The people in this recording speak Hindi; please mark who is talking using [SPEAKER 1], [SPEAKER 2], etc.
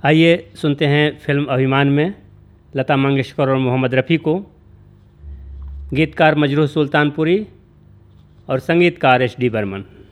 [SPEAKER 1] आइए सुनते हैं फिल्म अभिमान में लता मंगेशकर और मोहम्मद रफ़ी को। गीतकार मजरूह सुल्तानपुरी और संगीतकार एस डी बर्मन।